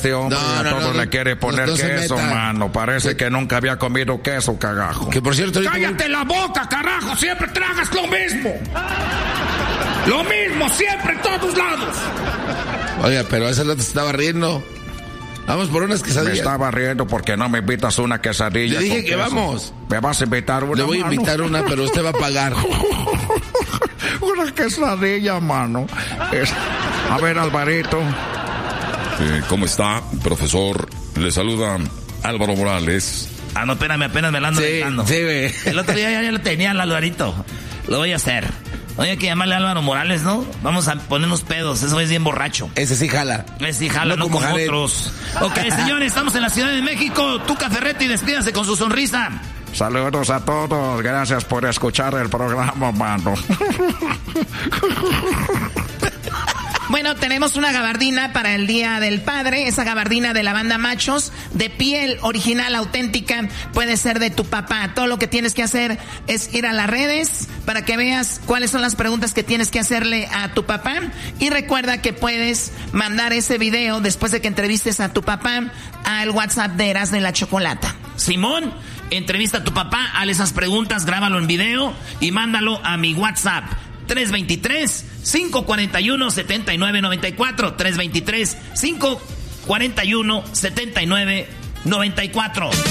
este hombre a todos le quiere poner queso, mano. Parece que nunca había comido queso, cagajo. Que por cierto... ¡Cállate la boca, carajo! Siempre tragas lo mismo. Lo mismo, siempre, en todos lados. Oiga, pero ese rato se estaba riendo. Vamos por unas quesadillas. Me estaba riendo porque no me invitas una quesadilla. Le dije que queso. Vamos. ¿Me vas a invitar una? Le voy a invitar una, pero usted va a pagar. Una quesadilla, mano. A ver, Alvarito. ¿Cómo está, profesor? Le saluda Álvaro Morales. Ah, no, espérame, apenas me la ando dejando. Sí, güey. El otro día ya lo tenía el Alvarito. Lo voy a hacer. Oye, hay que llamarle a Álvaro Morales, ¿no? Vamos a ponernos pedos. Eso es bien borracho. Ese sí jala. Ese sí jala, no como otros. Ok, señores, estamos en la Ciudad de México. Tuca Ferretti, despídase con su sonrisa. Saludos a todos. Gracias por escuchar el programa, mano. Bueno, tenemos una gabardina para el Día del Padre, esa gabardina de la banda Machos, de piel original, auténtica, puede ser de tu papá. Todo lo que tienes que hacer es ir a las redes para que veas cuáles son las preguntas que tienes que hacerle a tu papá. Y recuerda que puedes mandar ese video después de que entrevistes a tu papá al WhatsApp de Erasmo y la Chocolata. Simón, entrevista a tu papá, hazle esas preguntas, grábalo en video y mándalo a mi WhatsApp. 323-541-7994. 323-541-7994.